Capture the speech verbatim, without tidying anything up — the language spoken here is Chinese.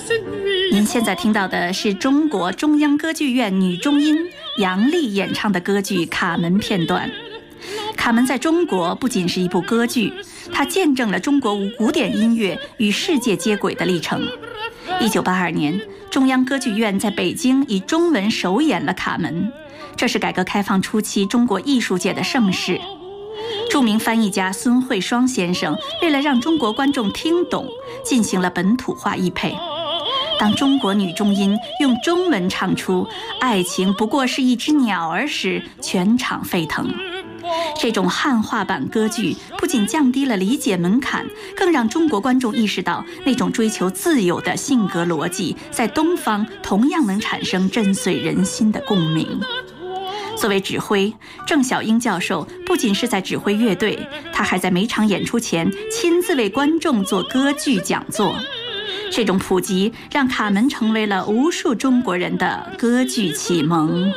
您现在听到的是中国中央歌剧院女中音杨丽演唱的歌剧《卡门》片段。卡门在中国不仅是一部歌剧，它见证了中国古典音乐与世界接轨的历程。一九八二年，中央歌剧院在北京以中文首演了《卡门》，这是改革开放初期中国艺术界的盛事。著名翻译家孙慧双先生为了让中国观众听懂，进行了本土化译配。当中国女中音用中文唱出“爱情不过是一只鸟儿”时，全场沸腾。这种汉化版歌剧不仅降低了理解门槛，更让中国观众意识到那种追求自由的性格逻辑在东方同样能产生震碎人心的共鸣。作为指挥，郑晓英教授不仅是在指挥乐队，他还在每场演出前亲自为观众做歌剧讲座。这种普及让卡门成为了无数中国人的歌剧启蒙。